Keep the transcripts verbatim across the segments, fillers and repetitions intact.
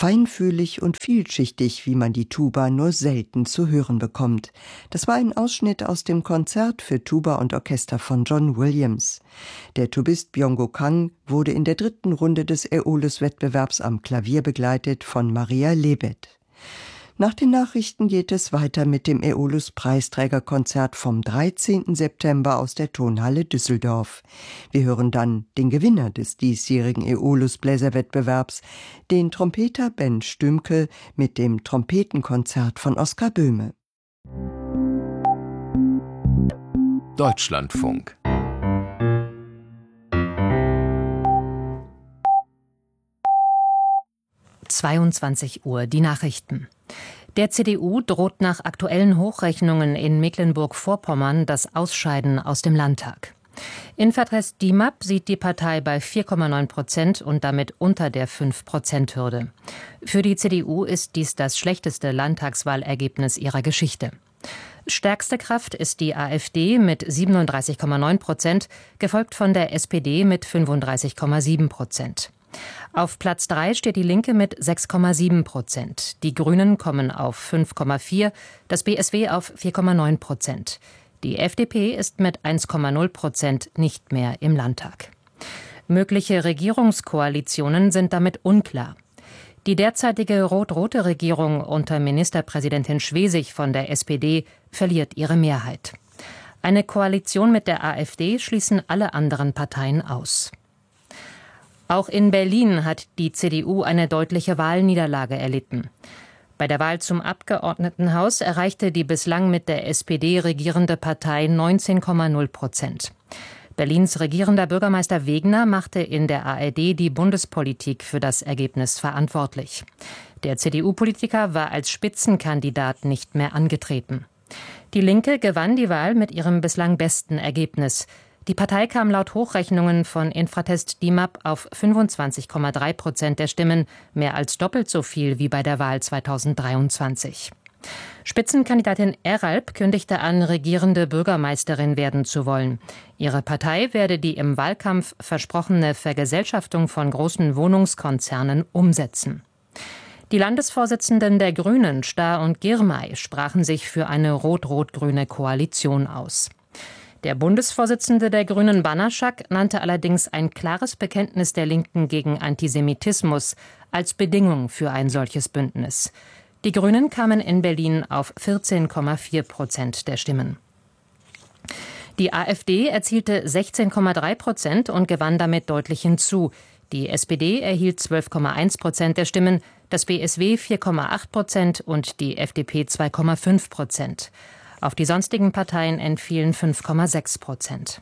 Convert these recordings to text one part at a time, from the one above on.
Feinfühlig und vielschichtig, wie man die Tuba nur selten zu hören bekommt. Das war ein Ausschnitt aus dem Konzert für Tuba und Orchester von John Williams. Der Tubist Byung-Go Kang wurde in der dritten Runde des Aeolus-Wettbewerbs am Klavier begleitet von Maria Lebet. Nach den Nachrichten geht es weiter mit dem Aeolus-Preisträgerkonzert vom dreizehnten September aus der Tonhalle Düsseldorf. Wir hören dann den Gewinner des diesjährigen Aeolus-Bläserwettbewerbs, den Trompeter Ben Stümke mit dem Trompetenkonzert von Oskar Böhme. Deutschlandfunk. zweiundzwanzig Uhr, die Nachrichten. Der C D U droht nach aktuellen Hochrechnungen in Mecklenburg-Vorpommern das Ausscheiden aus dem Landtag. Infratest D I M A P sieht die Partei bei vier Komma neun Prozent und damit unter der fünf Prozent Hürde. Für die C D U ist dies das schlechteste Landtagswahlergebnis ihrer Geschichte. Stärkste Kraft ist die AfD mit siebenunddreißig Komma neun Prozent, gefolgt von der S P D mit fünfunddreißig Komma sieben Prozent. Auf Platz drei steht die Linke mit sechs Komma sieben Prozent. Die Grünen kommen auf fünf Komma vier, das B S W auf vier Komma neun Prozent. Die F D P ist mit eins Komma null Prozent nicht mehr im Landtag. Mögliche Regierungskoalitionen sind damit unklar. Die derzeitige rot-rote Regierung unter Ministerpräsidentin Schwesig von der S P D verliert ihre Mehrheit. Eine Koalition mit der AfD schließen alle anderen Parteien aus. Auch in Berlin hat die C D U eine deutliche Wahlniederlage erlitten. Bei der Wahl zum Abgeordnetenhaus erreichte die bislang mit der S P D regierende Partei neunzehn Komma null Prozent. Berlins regierender Bürgermeister Wegner machte in der A R D die Bundespolitik für das Ergebnis verantwortlich. Der C D U-Politiker war als Spitzenkandidat nicht mehr angetreten. Die Linke gewann die Wahl mit ihrem bislang besten Ergebnis. Die Partei kam laut Hochrechnungen von Infratest D I M A P auf fünfundzwanzig Komma drei Prozent der Stimmen, mehr als doppelt so viel wie bei der Wahl zweitausenddreiundzwanzig. Spitzenkandidatin Eralp kündigte an, regierende Bürgermeisterin werden zu wollen. Ihre Partei werde die im Wahlkampf versprochene Vergesellschaftung von großen Wohnungskonzernen umsetzen. Die Landesvorsitzenden der Grünen, Stahr und Girmay, sprachen sich für eine rot-rot-grüne Koalition aus. Der Bundesvorsitzende der Grünen, Banaschak, nannte allerdings ein klares Bekenntnis der Linken gegen Antisemitismus als Bedingung für ein solches Bündnis. Die Grünen kamen in Berlin auf vierzehn Komma vier Prozent der Stimmen. Die AfD erzielte sechzehn Komma drei Prozent und gewann damit deutlich hinzu. Die S P D erhielt zwölf Komma eins Prozent der Stimmen, das B S W vier Komma acht Prozent und die F D P zwei Komma fünf Prozent. Auf die sonstigen Parteien entfielen fünf Komma sechs Prozent.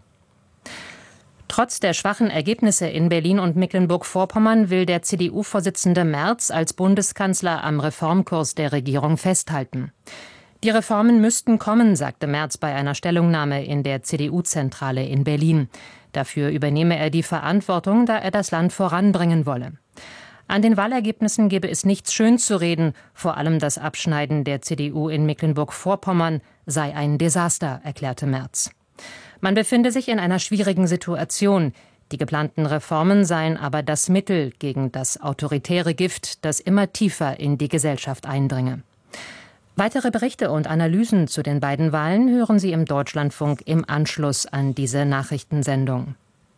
Trotz der schwachen Ergebnisse in Berlin und Mecklenburg-Vorpommern will der C D U-Vorsitzende Merz als Bundeskanzler am Reformkurs der Regierung festhalten. Die Reformen müssten kommen, sagte Merz bei einer Stellungnahme in der C D U-Zentrale in Berlin. Dafür übernehme er die Verantwortung, da er das Land voranbringen wolle. An den Wahlergebnissen gebe es nichts schönzureden, vor allem das Abschneiden der C D U in Mecklenburg-Vorpommern sei ein Desaster, erklärte Merz. Man befinde sich in einer schwierigen Situation. Die geplanten Reformen seien aber das Mittel gegen das autoritäre Gift, das immer tiefer in die Gesellschaft eindringe. Weitere Berichte und Analysen zu den beiden Wahlen hören Sie im Deutschlandfunk im Anschluss an diese Nachrichtensendung.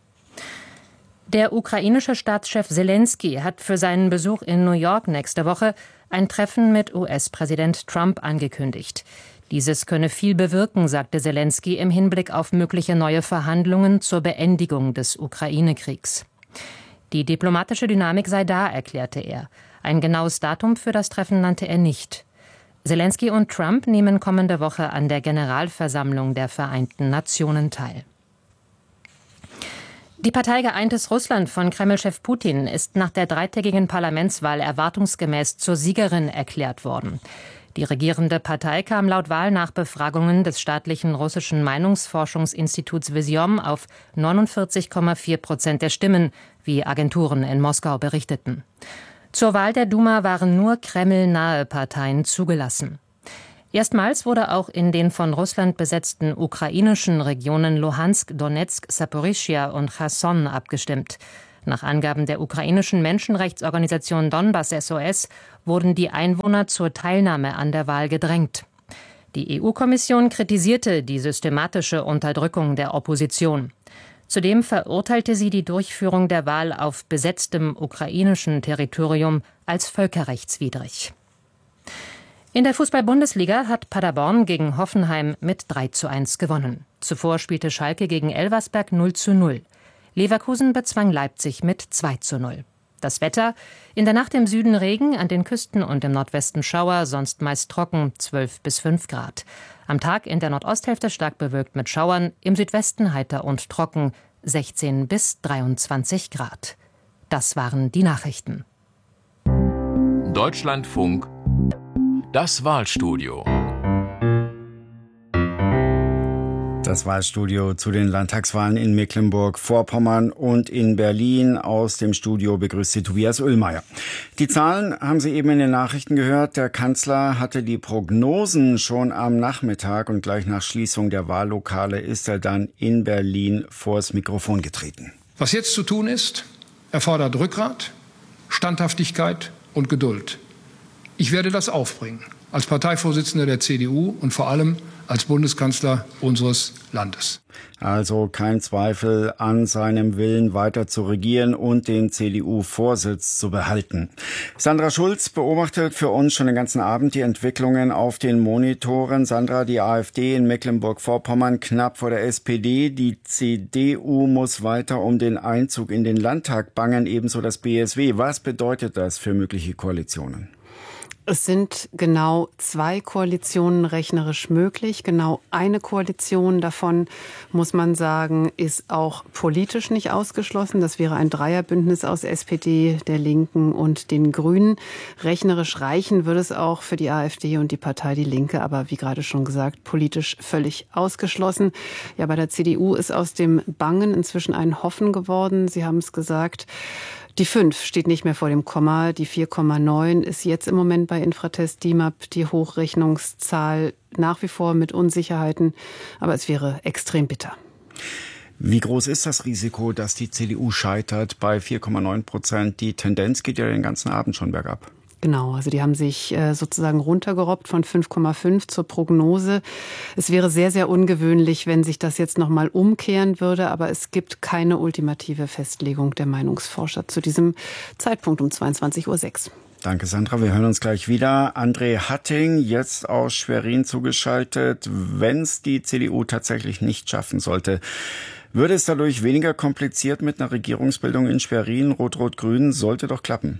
Der ukrainische Staatschef Selenskyj hat für seinen Besuch in New York nächste Woche ein Treffen mit U S-Präsident Trump angekündigt. Dieses könne viel bewirken, sagte Selenskyj im Hinblick auf mögliche neue Verhandlungen zur Beendigung des Ukraine-Kriegs. Die diplomatische Dynamik sei da, erklärte er. Ein genaues Datum für das Treffen nannte er nicht. Selenskyj und Trump nehmen kommende Woche an der Generalversammlung der Vereinten Nationen teil. Die Partei Geeintes Russland von Kreml-Chef Putin ist nach der dreitägigen Parlamentswahl erwartungsgemäß zur Siegerin erklärt worden. Die regierende Partei kam laut Wahlnachbefragungen des staatlichen russischen Meinungsforschungsinstituts Visyom auf neunundvierzig Komma vier Prozent der Stimmen, wie Agenturen in Moskau berichteten. Zur Wahl der Duma waren nur Kreml-nahe Parteien zugelassen. Erstmals wurde auch in den von Russland besetzten ukrainischen Regionen Luhansk, Donetsk, Saporischschja und Cherson abgestimmt. Nach Angaben der ukrainischen Menschenrechtsorganisation Donbass S O S wurden die Einwohner zur Teilnahme an der Wahl gedrängt. Die E U-Kommission kritisierte die systematische Unterdrückung der Opposition. Zudem verurteilte sie die Durchführung der Wahl auf besetztem ukrainischen Territorium als völkerrechtswidrig. In der Fußball-Bundesliga hat Paderborn gegen Hoffenheim mit drei zu eins gewonnen. Zuvor spielte Schalke gegen Elversberg null zu null. Leverkusen bezwang Leipzig mit zwei zu null. Das Wetter: in der Nacht im Süden Regen, an den Küsten und im Nordwesten Schauer, sonst meist trocken, zwölf bis fünf Grad. Am Tag in der Nordosthälfte stark bewölkt mit Schauern, im Südwesten heiter und trocken, sechzehn bis dreiundzwanzig Grad. Das waren die Nachrichten. Deutschlandfunk, das Wahlstudio. Das Wahlstudio zu den Landtagswahlen in Mecklenburg-Vorpommern und in Berlin. Aus dem Studio begrüßt Sie Tobias Oehlmeier. Die Zahlen haben Sie eben in den Nachrichten gehört. Der Kanzler hatte die Prognosen schon am Nachmittag und gleich nach Schließung der Wahllokale ist er dann in Berlin vors Mikrofon getreten. Was jetzt zu tun ist, erfordert Rückgrat, Standhaftigkeit und Geduld. Ich werde das aufbringen, als Parteivorsitzender der C D U und vor allem als Bundeskanzler unseres Landes. Also kein Zweifel an seinem Willen, weiter zu regieren und den C D U-Vorsitz zu behalten. Sandra Schulz beobachtet für uns schon den ganzen Abend die Entwicklungen auf den Monitoren. Sandra, die AfD in Mecklenburg-Vorpommern knapp vor der S P D. Die C D U muss weiter um den Einzug in den Landtag bangen, ebenso das B S W. Was bedeutet das für mögliche Koalitionen? Es sind genau zwei Koalitionen rechnerisch möglich. Genau eine Koalition davon, muss man sagen, ist auch politisch nicht ausgeschlossen. Das wäre ein Dreierbündnis aus S P D, der Linken und den Grünen. Rechnerisch reichen würde es auch für die AfD und die Partei Die Linke, aber wie gerade schon gesagt, politisch völlig ausgeschlossen. Ja, bei der C D U ist aus dem Bangen inzwischen ein Hoffen geworden. Sie haben es gesagt. Die fünf steht nicht mehr vor dem Komma, die vier Komma neun ist jetzt im Moment bei Infratest D I M A P die Hochrechnungszahl, nach wie vor mit Unsicherheiten, aber es wäre extrem bitter. Wie groß ist das Risiko, dass die C D U scheitert bei vier Komma neun Prozent? Die Tendenz geht ja den ganzen Abend schon bergab. Genau, also die haben sich äh, sozusagen runtergerobbt von fünf Komma fünf zur Prognose. Es wäre sehr, sehr ungewöhnlich, wenn sich das jetzt nochmal umkehren würde, aber es gibt keine ultimative Festlegung der Meinungsforscher zu diesem Zeitpunkt um zweiundzwanzig Uhr sechs. Danke, Sandra. Wir hören uns gleich wieder. André Hatting, jetzt aus Schwerin zugeschaltet. Wenn es die C D U tatsächlich nicht schaffen sollte, würde es dadurch weniger kompliziert mit einer Regierungsbildung in Schwerin? Rot-Rot-Grün sollte doch klappen.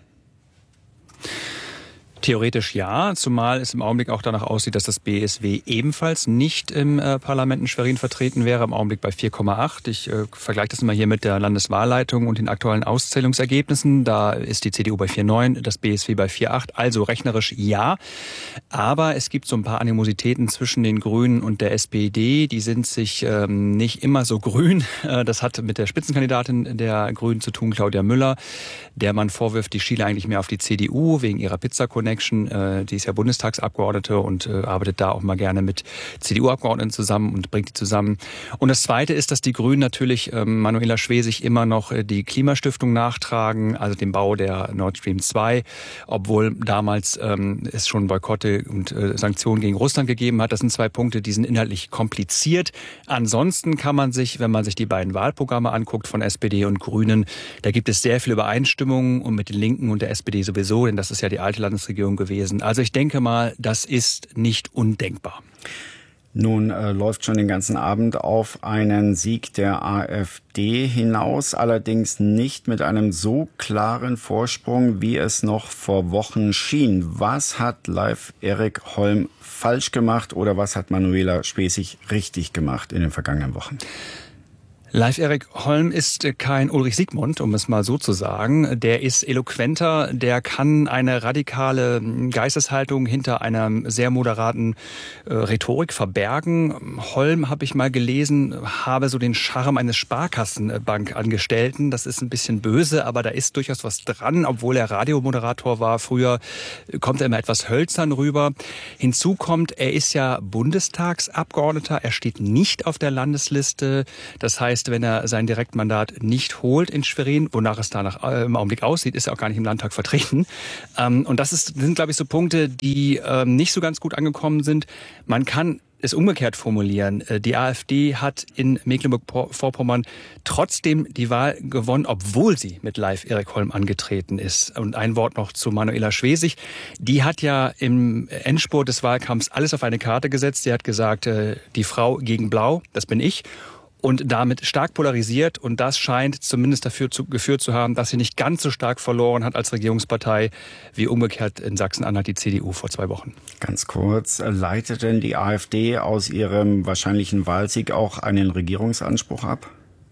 Theoretisch ja, zumal es im Augenblick auch danach aussieht, dass das B S W ebenfalls nicht im äh, Parlament in Schwerin vertreten wäre, im Augenblick bei vier Komma acht. Ich äh, vergleiche das immer hier mit der Landeswahlleitung und den aktuellen Auszählungsergebnissen. Da ist die C D U bei vier Komma neun, das B S W bei vier Komma acht, also rechnerisch ja. Aber es gibt so ein paar Animositäten zwischen den Grünen und der S P D. Die sind sich ähm, nicht immer so grün. Äh, das hat mit der Spitzenkandidatin der Grünen zu tun, Claudia Müller, der man vorwirft, die schiele eigentlich mehr auf die C D U wegen ihrer Pizza-Connection. Die ist ja Bundestagsabgeordnete und arbeitet da auch mal gerne mit C D U-Abgeordneten zusammen und bringt die zusammen. Und das Zweite ist, dass die Grünen natürlich Manuela Schwesig immer noch die Klimastiftung nachtragen, also den Bau der Nord Stream zwei, obwohl damals ähm, es schon Boykotte und äh, Sanktionen gegen Russland gegeben hat. Das sind zwei Punkte, die sind inhaltlich kompliziert. Ansonsten kann man sich, wenn man sich die beiden Wahlprogramme anguckt von S P D und Grünen, da gibt es sehr viel Übereinstimmung und mit den Linken und der S P D sowieso, denn das ist ja die alte Landesregierung gewesen. Also ich denke mal, das ist nicht undenkbar. Nun äh, läuft schon den ganzen Abend auf einen Sieg der AfD hinaus, allerdings nicht mit einem so klaren Vorsprung, wie es noch vor Wochen schien. Was hat Leif Erik Holm falsch gemacht oder was hat Manuela Schwesig richtig gemacht in den vergangenen Wochen? Leif Erik Holm ist kein Ulrich Siegmund, um es mal so zu sagen. Der ist eloquenter, der kann eine radikale Geisteshaltung hinter einer sehr moderaten äh, Rhetorik verbergen. Holm, habe ich mal gelesen, habe so den Charme eines Sparkassenbankangestellten. Das ist ein bisschen böse, aber da ist durchaus was dran. Obwohl er Radiomoderator war früher, kommt er immer etwas hölzern rüber. Hinzu kommt, er ist ja Bundestagsabgeordneter. Er steht nicht auf der Landesliste. Das heißt, heißt, wenn er sein Direktmandat nicht holt in Schwerin, wonach es danach äh, im Augenblick aussieht, ist er auch gar nicht im Landtag vertreten. Ähm, und das ist, sind, glaube ich, so Punkte, die ähm, nicht so ganz gut angekommen sind. Man kann es umgekehrt formulieren. Die AfD hat in Mecklenburg-Vorpommern trotzdem die Wahl gewonnen, obwohl sie mit Leif Erik Holm angetreten ist. Und ein Wort noch zu Manuela Schwesig. Die hat ja im Endspurt des Wahlkampfs alles auf eine Karte gesetzt. Sie hat gesagt, die Frau gegen Blau, das bin ich. Und damit stark polarisiert. Und das scheint zumindest dafür zu, geführt zu haben, dass sie nicht ganz so stark verloren hat als Regierungspartei wie umgekehrt in Sachsen-Anhalt die C D U vor zwei Wochen. Ganz kurz, leitet denn die AfD aus ihrem wahrscheinlichen Wahlsieg auch einen Regierungsanspruch ab?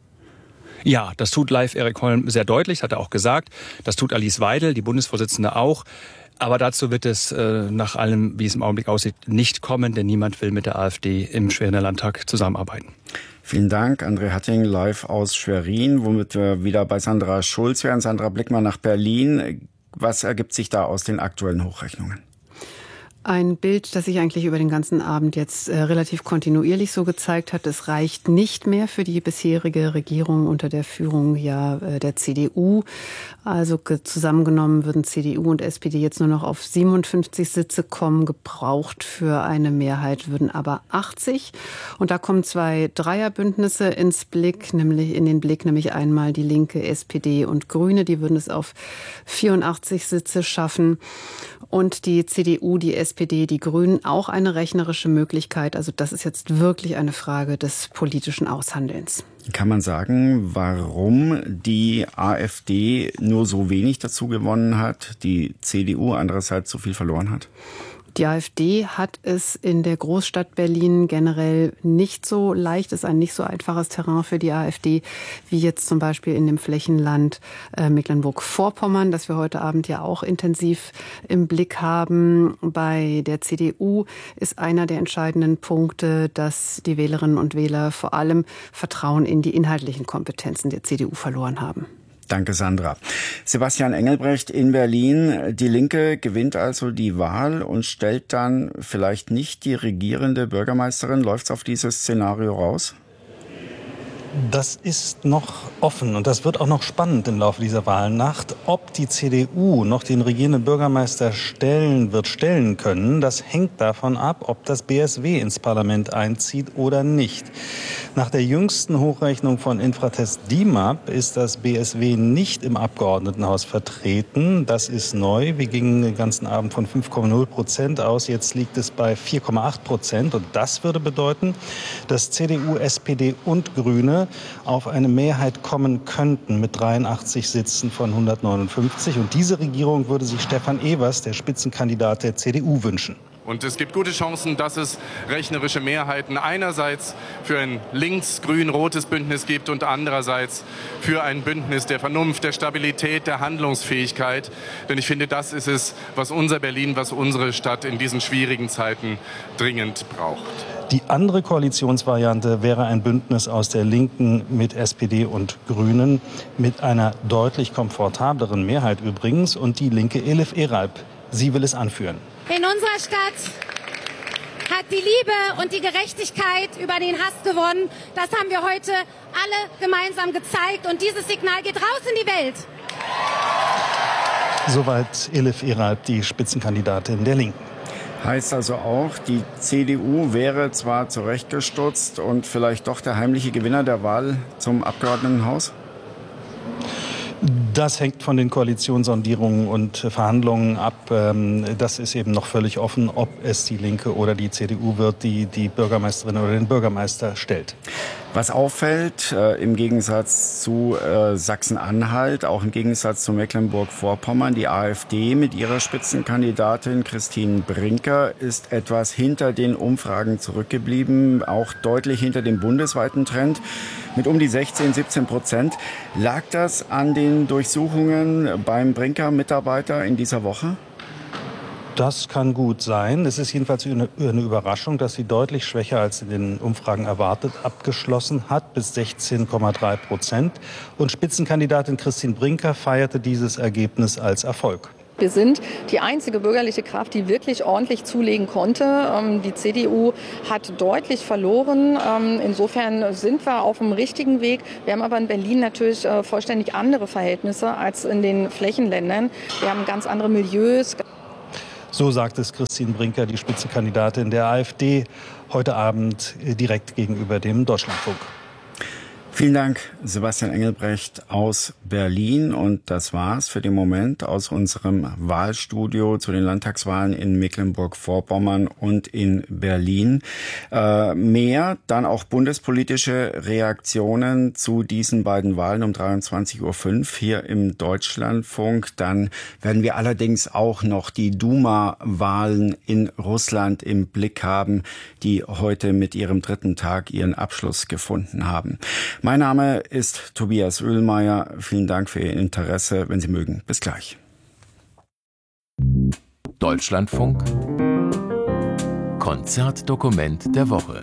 Ja, das tut Leif Erik Holm sehr deutlich, das hat er auch gesagt. Das tut Alice Weidel, die Bundesvorsitzende, auch. Aber dazu wird es äh, nach allem, wie es im Augenblick aussieht, nicht kommen, denn niemand will mit der AfD im Schweriner Landtag zusammenarbeiten. Vielen Dank, André Hatting, live aus Schwerin, womit wir wieder bei Sandra Schulz wären. Sandra, blick mal nach Berlin. Was ergibt sich da aus den aktuellen Hochrechnungen? Ein Bild, das sich eigentlich über den ganzen Abend jetzt äh, relativ kontinuierlich so gezeigt hat. Es reicht nicht mehr für die bisherige Regierung unter der Führung ja äh, der C D U. Also zusammengenommen würden C D U und S P D jetzt nur noch auf siebenundfünfzig Sitze kommen. Gebraucht für eine Mehrheit würden aber achtzig. Und da kommen zwei Dreierbündnisse ins Blick, nämlich in den Blick, nämlich einmal die Linke, S P D und Grüne. Die würden es auf vierundachtzig Sitze schaffen. Und die C D U, die S P D, die Grünen auch eine rechnerische Möglichkeit. Also das ist jetzt wirklich eine Frage des politischen Aushandelns. Kann man sagen, warum die AfD nur so wenig dazu gewonnen hat, die C D U andererseits so viel verloren hat? Die AfD hat es in der Großstadt Berlin generell nicht so leicht, ist ein nicht so einfaches Terrain für die AfD, wie jetzt zum Beispiel in dem Flächenland äh, Mecklenburg-Vorpommern, das wir heute Abend ja auch intensiv im Blick haben. Bei der C D U ist einer der entscheidenden Punkte, dass die Wählerinnen und Wähler vor allem Vertrauen in die inhaltlichen Kompetenzen der C D U verloren haben. Danke, Sandra. Sebastian Engelbrecht in Berlin. Die Linke gewinnt also die Wahl und stellt dann vielleicht nicht die regierende Bürgermeisterin. Läuft's auf dieses Szenario raus? Das ist noch offen und das wird auch noch spannend im Laufe dieser Wahlnacht. Ob die C D U noch den regierenden Bürgermeister stellen wird, stellen können, das hängt davon ab, ob das B S W ins Parlament einzieht oder nicht. Nach der jüngsten Hochrechnung von Infratest D I M A P ist das B S W nicht im Abgeordnetenhaus vertreten. Das ist neu. Wir gingen den ganzen Abend von fünf Komma null Prozent aus. Jetzt liegt es bei vier Komma acht Prozent. Und das würde bedeuten, dass C D U, S P D und Grüne auf eine Mehrheit kommen könnten mit dreiundachtzig Sitzen von hundertneunundfünfzig. Und diese Regierung würde sich Stefan Evers, der Spitzenkandidat der C D U, wünschen. Und es gibt gute Chancen, dass es rechnerische Mehrheiten einerseits für ein links-grün-rotes Bündnis gibt und andererseits für ein Bündnis der Vernunft, der Stabilität, der Handlungsfähigkeit. Denn ich finde, das ist es, was unser Berlin, was unsere Stadt in diesen schwierigen Zeiten dringend braucht. Die andere Koalitionsvariante wäre ein Bündnis aus der Linken mit S P D und Grünen, mit einer deutlich komfortableren Mehrheit übrigens. Und die Linke Elif Eralp, sie will es anführen. In unserer Stadt hat die Liebe und die Gerechtigkeit über den Hass gewonnen. Das haben wir heute alle gemeinsam gezeigt. Und dieses Signal geht raus in die Welt. Soweit Elif Eralp, die Spitzenkandidatin der Linken. Heißt also auch, die C D U wäre zwar zurechtgestutzt und vielleicht doch der heimliche Gewinner der Wahl zum Abgeordnetenhaus? Das hängt von den Koalitionssondierungen und Verhandlungen ab. Das ist eben noch völlig offen, ob es die Linke oder die C D U wird, die die Bürgermeisterin oder den Bürgermeister stellt. Was auffällt, äh, im Gegensatz zu äh, Sachsen-Anhalt, auch im Gegensatz zu Mecklenburg-Vorpommern, die AfD mit ihrer Spitzenkandidatin Christine Brinker ist etwas hinter den Umfragen zurückgeblieben, auch deutlich hinter dem bundesweiten Trend mit um die sechzehn, siebzehn Prozent. Lag das an den Durchsuchungen beim Brinker-Mitarbeiter in dieser Woche? Das kann gut sein. Es ist jedenfalls eine Überraschung, dass sie deutlich schwächer als in den Umfragen erwartet abgeschlossen hat, bis sechzehn Komma drei Prozent. Und Spitzenkandidatin Christine Brinker feierte dieses Ergebnis als Erfolg. Wir sind die einzige bürgerliche Kraft, die wirklich ordentlich zulegen konnte. Die C D U hat deutlich verloren. Insofern sind wir auf dem richtigen Weg. Wir haben aber in Berlin natürlich vollständig andere Verhältnisse als in den Flächenländern. Wir haben ganz andere Milieus. So sagt es Christine Brinker, die Spitzenkandidatin der AfD, heute Abend direkt gegenüber dem Deutschlandfunk. Vielen Dank, Sebastian Engelbrecht aus Berlin. Und das war's für den Moment aus unserem Wahlstudio zu den Landtagswahlen in Mecklenburg-Vorpommern und in Berlin. Äh, mehr, dann auch bundespolitische Reaktionen zu diesen beiden Wahlen um dreiundzwanzig Uhr fünf hier im Deutschlandfunk. Dann werden wir allerdings auch noch die Duma-Wahlen in Russland im Blick haben, die heute mit ihrem dritten Tag ihren Abschluss gefunden haben. Mein Name ist Tobias Oehlmeier. Vielen Dank für Ihr Interesse. Wenn Sie mögen, bis gleich. Deutschlandfunk Konzertdokument der Woche.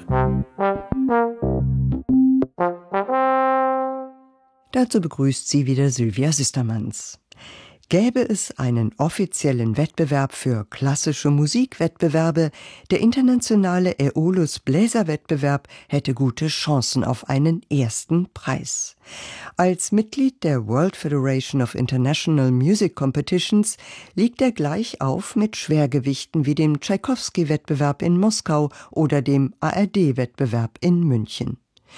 Dazu begrüßt Sie wieder Sylvia Sistermanns. Gäbe es einen offiziellen Wettbewerb für klassische Musikwettbewerbe, der internationale Aeolus Bläserwettbewerb hätte gute Chancen auf einen ersten Preis. Als Mitglied der World Federation of International Music Competitions liegt er gleich auf mit Schwergewichten wie dem Tschaikowski-Wettbewerb in Moskau oder dem A R D-Wettbewerb in München.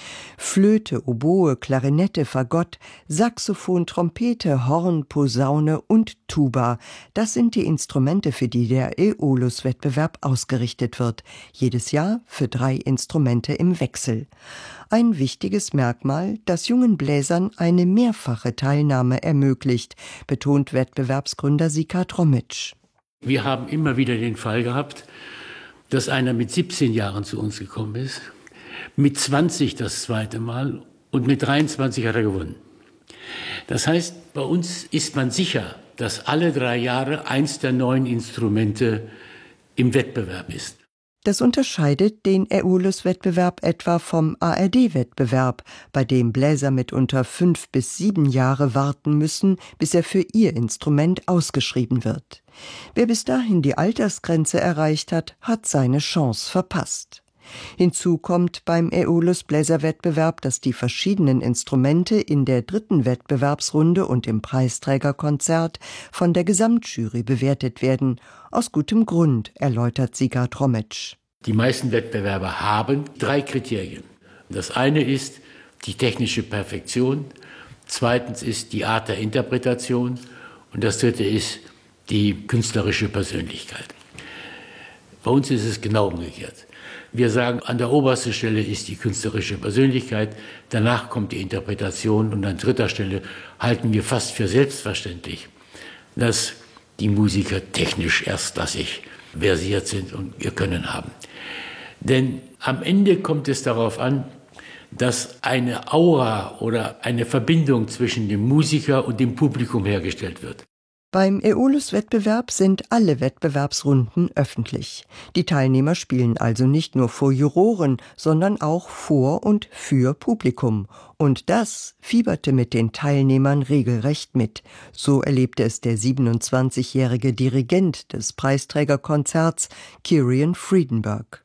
Flöte, Oboe, Klarinette, Fagott, Saxophon, Trompete, Horn, Posaune und Tuba. Das sind die Instrumente, für die der Aeolus-Wettbewerb ausgerichtet wird. Jedes Jahr für drei Instrumente im Wechsel. Ein wichtiges Merkmal, das jungen Bläsern eine mehrfache Teilnahme ermöglicht, betont Wettbewerbsgründer Sika Tromitsch. Wir haben immer wieder den Fall gehabt, dass einer mit siebzehn Jahren zu uns gekommen ist, mit zwanzig das zweite Mal und mit dreiundzwanzig hat er gewonnen. Das heißt, bei uns ist man sicher, dass alle drei Jahre eins der neuen Instrumente im Wettbewerb ist. Das unterscheidet den Aeolus-Wettbewerb etwa vom A R D-Wettbewerb, bei dem Bläser mitunter fünf bis sieben Jahre warten müssen, bis er für ihr Instrument ausgeschrieben wird. Wer bis dahin die Altersgrenze erreicht hat, hat seine Chance verpasst. Hinzu kommt beim Aeolus-Bläserwettbewerb, dass die verschiedenen Instrumente in der dritten Wettbewerbsrunde und im Preisträgerkonzert von der Gesamtjury bewertet werden. Aus gutem Grund, erläutert Sika Tromitsch. Die meisten Wettbewerbe haben drei Kriterien. Das eine ist die technische Perfektion, zweitens ist die Art der Interpretation und das dritte ist die künstlerische Persönlichkeit. Bei uns ist es genau umgekehrt. Wir sagen, an der obersten Stelle ist die künstlerische Persönlichkeit, danach kommt die Interpretation und an dritter Stelle halten wir fast für selbstverständlich, dass die Musiker technisch erstklassig versiert sind und ihr Können haben. Denn am Ende kommt es darauf an, dass eine Aura oder eine Verbindung zwischen dem Musiker und dem Publikum hergestellt wird. Beim Aeolus-Wettbewerb sind alle Wettbewerbsrunden öffentlich. Die Teilnehmer spielen also nicht nur vor Juroren, sondern auch vor und für Publikum. Und das fieberte mit den Teilnehmern regelrecht mit. So erlebte es der siebenundzwanzigjährige Dirigent des Preisträgerkonzerts, Kirian Friedenberg.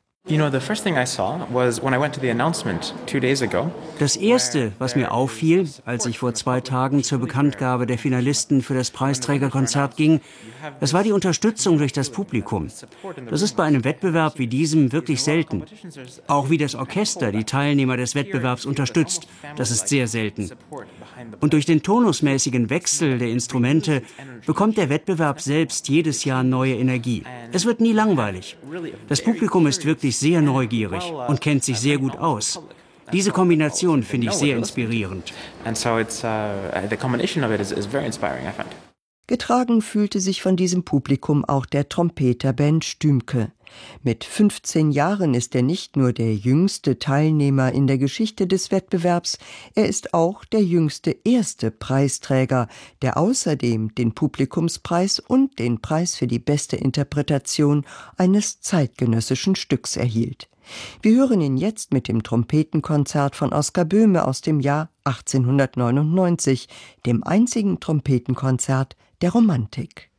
Das Erste, was mir auffiel, als ich vor zwei Tagen zur Bekanntgabe der Finalisten für das Preisträgerkonzert ging, das war die Unterstützung durch das Publikum. Das ist bei einem Wettbewerb wie diesem wirklich selten. Auch wie das Orchester die Teilnehmer des Wettbewerbs unterstützt, das ist sehr selten. Und durch den tonusmäßigen Wechsel der Instrumente bekommt der Wettbewerb selbst jedes Jahr neue Energie. Es wird nie langweilig. Das Publikum ist wirklich sehr neugierig und kennt sich sehr gut aus. Diese Kombination finde ich sehr inspirierend. Getragen fühlte sich von diesem Publikum auch der Trompeter Ben Stümke. Mit fünfzehn Jahren ist er nicht nur der jüngste Teilnehmer in der Geschichte des Wettbewerbs, er ist auch der jüngste erste Preisträger, der außerdem den Publikumspreis und den Preis für die beste Interpretation eines zeitgenössischen Stücks erhielt. Wir hören ihn jetzt mit dem Trompetenkonzert von Oskar Böhme aus dem Jahr achtzehnhundertneunundneunzig, dem einzigen Trompetenkonzert der Romantik.